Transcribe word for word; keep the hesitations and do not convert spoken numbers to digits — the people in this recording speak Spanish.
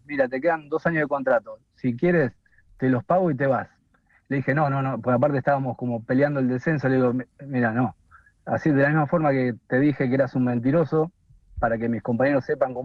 mira, te quedan dos años de contrato, si quieres te los pago y te vas. Le dije, no, no, no, porque aparte estábamos como peleando el descenso, le digo, mira, no, así de la misma forma que te dije que eras un mentiroso, para que mis compañeros sepan cómo